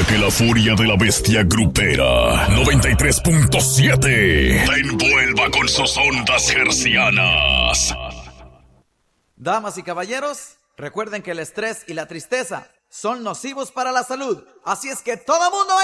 Para que la furia de la bestia grupera 93.7 te envuelva con sus ondas hercianas. Damas y caballeros, recuerden que el estrés y la tristeza son nocivos para la salud. Así es que todo mundo